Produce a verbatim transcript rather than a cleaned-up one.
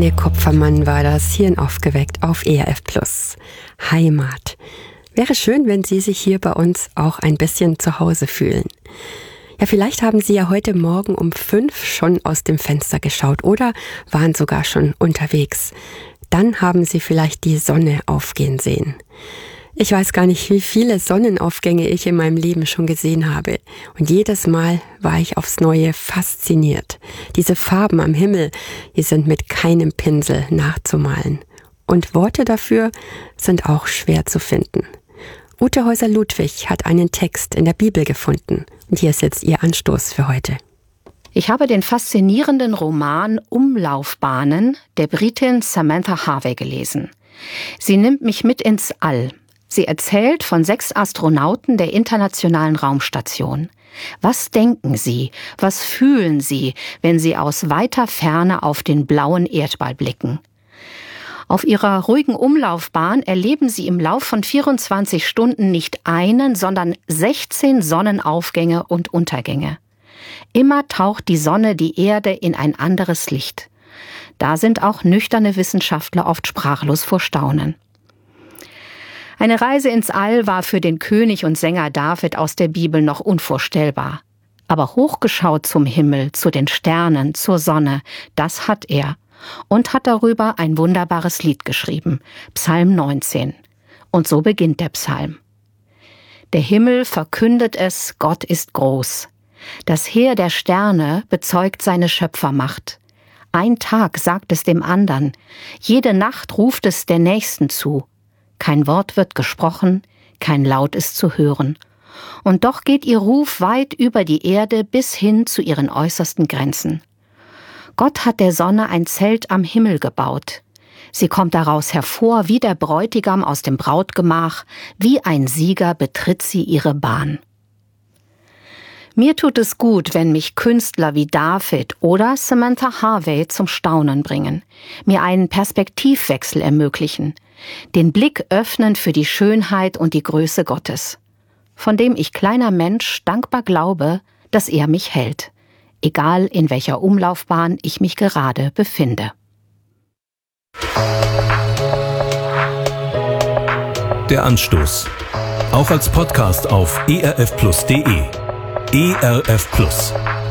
Der Kupfermann war das, Hirn aufgeweckt auf E R F Plus. Heimat. Wäre schön, wenn Sie sich hier bei uns auch ein bisschen zu Hause fühlen. Ja, vielleicht haben Sie ja heute Morgen um fünf schon aus dem Fenster geschaut oder waren sogar schon unterwegs. Dann haben Sie vielleicht die Sonne aufgehen sehen. Ich weiß gar nicht, wie viele Sonnenaufgänge ich in meinem Leben schon gesehen habe. Und jedes Mal war ich aufs Neue fasziniert. Diese Farben am Himmel, die sind mit keinem Pinsel nachzumalen. Und Worte dafür sind auch schwer zu finden. Ute Häuser-Ludwig hat einen Text in der Bibel gefunden. Und hier ist jetzt ihr Anstoß für heute. Ich habe den faszinierenden Roman Umlaufbahnen der Britin Samantha Harvey gelesen. Sie nimmt mich mit ins All. Sie erzählt von sechs Astronauten der Internationalen Raumstation. Was denken sie, was fühlen sie, wenn sie aus weiter Ferne auf den blauen Erdball blicken? Auf ihrer ruhigen Umlaufbahn erleben sie im Lauf von vierundzwanzig Stunden nicht einen, sondern sechzehn Sonnenaufgänge und Untergänge. Immer taucht die Sonne die Erde in ein anderes Licht. Da sind auch nüchterne Wissenschaftler oft sprachlos vor Staunen. Eine Reise ins All war für den König und Sänger David aus der Bibel noch unvorstellbar. Aber hochgeschaut zum Himmel, zu den Sternen, zur Sonne, das hat er. Und hat darüber ein wunderbares Lied geschrieben, Psalm neunzehn. Und so beginnt der Psalm. Der Himmel verkündet es, Gott ist groß. Das Heer der Sterne bezeugt seine Schöpfermacht. Ein Tag sagt es dem andern, jede Nacht ruft es der Nächsten zu. Kein Wort wird gesprochen, kein Laut ist zu hören. Und doch geht ihr Ruf weit über die Erde bis hin zu ihren äußersten Grenzen. Gott hat der Sonne ein Zelt am Himmel gebaut. Sie kommt daraus hervor wie der Bräutigam aus dem Brautgemach, wie ein Sieger betritt sie ihre Bahn. Mir tut es gut, wenn mich Künstler wie David oder Samantha Harvey zum Staunen bringen, mir einen Perspektivwechsel ermöglichen, den Blick öffnen für die Schönheit und die Größe Gottes, von dem ich kleiner Mensch dankbar glaube, dass er mich hält, egal in welcher Umlaufbahn ich mich gerade befinde. Der Anstoß. Auch als Podcast auf e r f plus punkt d e. E R F Plus.